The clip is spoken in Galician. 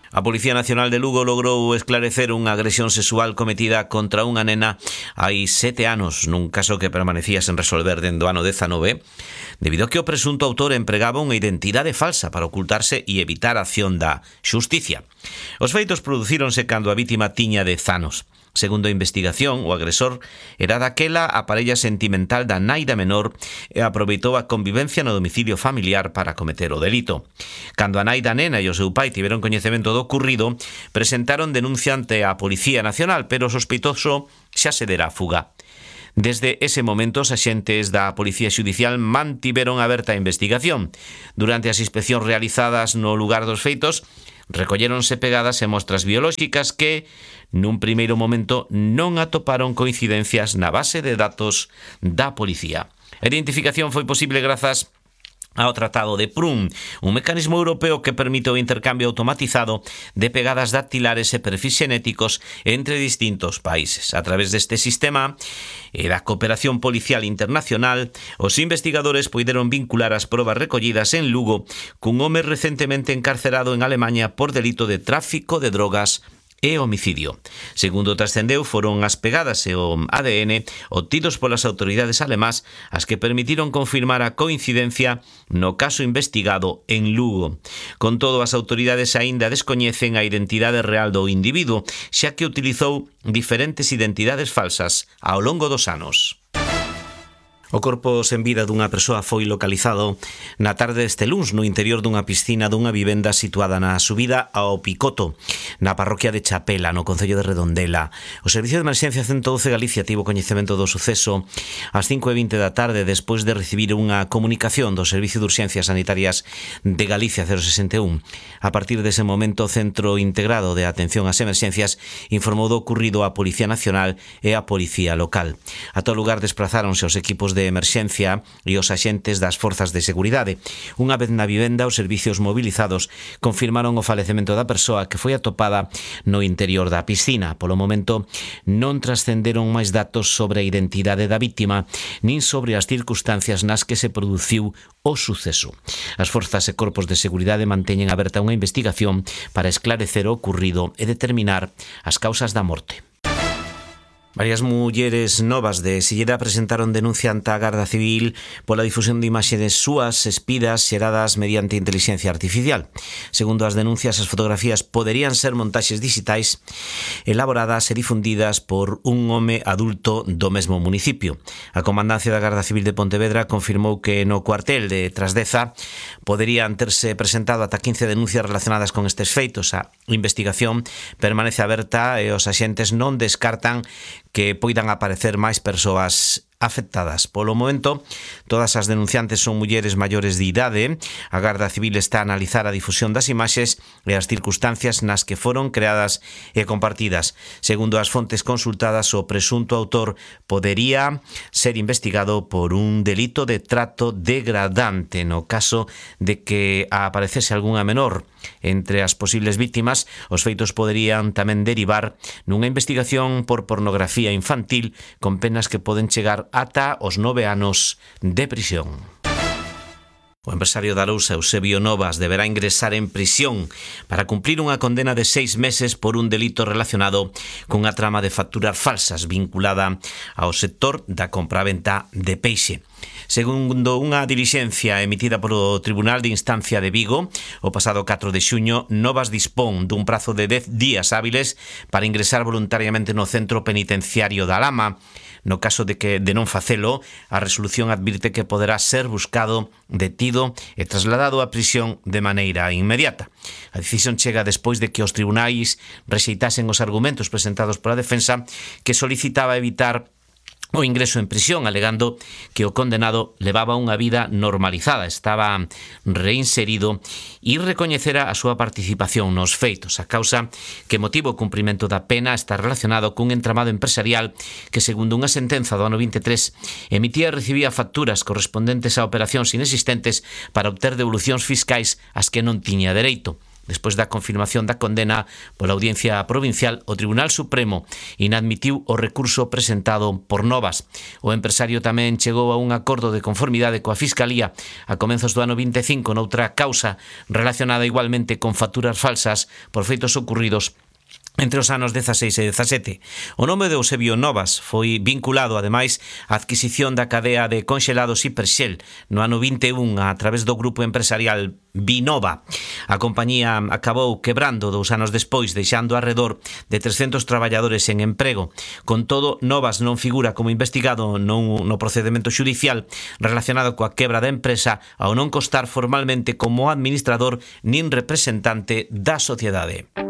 A Policía Nacional de Lugo logrou esclarecer unha agresión sexual cometida contra unha nena hai 7 anos nun caso que permanecía sen resolver dende o ano 19 debido a que o presunto autor empregaba unha identidade falsa para ocultarse e evitar a acción da xusticia. Os feitos producíronse cando a vítima tiña 10 anos. Segundo a investigación, o agresor era daquela a parella sentimental da nai da menor e aproveitou a convivencia no domicilio familiar para cometer o delito. Cando a nai da nena e o seu pai tiveron coñecemento do ocurrido, presentaron denuncia ante a Policía Nacional, pero o sospeitoso xa se dera a fuga. Desde ese momento, os axentes da Policía Xudicial mantiveron aberta a investigación. Durante as inspeccións realizadas no lugar dos feitos, recolléronse pegadas e mostras biolóxicas que, nun primeiro momento, non atoparon coincidencias na base de datos da policía. A identificación foi posible grazas ao Tratado de Prüm, un mecanismo europeo que permite o intercambio automatizado de pegadas dactilares e perfis xenéticos entre distintos países. A través deste sistema e da cooperación policial internacional, os investigadores poideron vincular as probas recollidas en Lugo cun home recentemente encarcerado en Alemaña por delito de tráfico de drogas e homicidio. Segundo trascendeu, foron as pegadas e o ADN obtidos polas autoridades alemás as que permitiron confirmar a coincidencia no caso investigado en Lugo. Con todo, as autoridades aínda descoñecen a identidade real do individuo, xa que utilizou diferentes identidades falsas ao longo dos anos. O corpo sen vida dunha persoa foi localizado na tarde deste luns no interior dunha piscina dunha vivenda situada na subida ao Picoto, na parroquia de Chapela, no concello de Redondela. O Servicio de Emerxencia 112 Galicia tivo coñecemento do suceso ás 5:20 da tarde despois de recibir unha comunicación do Servicio de Urxencias Sanitarias de Galicia 061. A partir dese momento, o Centro Integrado de Atención ás Emerxencias informou do ocurrido á Policía Nacional e á Policía Local. A todo lugar desprazáronse os equipos de emerxencia e os axentes das forzas de seguridade. Unha vez na vivenda, os servicios mobilizados confirmaron o falecemento da persoa que foi atopada no interior da piscina. Polo momento, non trascenderon máis datos sobre a identidade da vítima nin sobre as circunstancias nas que se produciu o suceso. As forzas e corpos de seguridade manteñen aberta unha investigación para esclarecer o ocurrido e determinar as causas da morte. Varias mulleres novas de Silleda presentaron denuncia ante a Garda Civil pola difusión de imaxes súas espidas xeradas mediante inteligencia artificial. Segundo as denuncias, as fotografías poderían ser montaxes digitais elaboradas e difundidas por un home adulto do mesmo municipio. A Comandancia da Garda Civil de Pontevedra confirmou que no cuartel de Trasdeza poderían terse presentado ata 15 denuncias relacionadas con estes feitos. A investigación permanece aberta e os axentes non descartan que poidan aparecer máis persoas afectadas. Polo momento, todas as denunciantes son mulleres maiores de idade. A Garda Civil está a analizar a difusión das imaxes e as circunstancias nas que foron creadas e compartidas. Segundo as fontes consultadas, o presunto autor podería ser investigado por un delito de trato degradante no caso de que aparecese algunha menor. Entre as posibles vítimas, os feitos poderían tamén derivar nunha investigación por pornografía infantil con penas que poden chegar ata os 9 anos de prisión. O empresario da Arousa, Eusebio Novas, deberá ingresar en prisión para cumplir unha condena de 6 meses por un delito relacionado cunha trama de facturas falsas vinculada ao sector da compraventa de peixe. Segundo unha dilixencia emitida polo Tribunal de Instancia de Vigo, o pasado 4 de xuño, Novas dispón dun prazo de 10 días hábiles para ingresar voluntariamente no centro penitenciario da Lama. No caso de non facelo, a resolución advirte que poderá ser buscado, detido e trasladado á prisión de maneira inmediata. A decisión chega despois de que os tribunais rexeitasen os argumentos presentados pola defensa, que solicitaba evitar o ingreso en prisión, alegando que o condenado levaba unha vida normalizada, estaba reinserido e recoñecera a súa participación nos feitos. A causa que motiva o cumprimento da pena está relacionado cun entramado empresarial que, segundo unha sentenza do ano 23, emitía e recibía facturas correspondentes a operacións inexistentes para obter devolucións fiscais ás que non tiña dereito. Despois da confirmación da condena pola Audiencia Provincial, o Tribunal Supremo inadmitiu o recurso presentado por Novas. O empresario tamén chegou a un acordo de conformidade coa Fiscalía a comenzos do ano 25 noutra causa relacionada igualmente con facturas falsas por feitos ocurridos entre os anos 16 e 17. O nome de Eusebio Novas foi vinculado, ademais, á adquisición da cadea de conxelados Hiperxel no ano 21 a través do grupo empresarial Vinova. A compañía acabou quebrando 2 anos despois, deixando arredor de 300 traballadores en emprego. Con todo, Novas non figura como investigado no procedemento xudicial relacionado coa quebra da empresa, ao non constar formalmente como administrador nin representante da sociedade.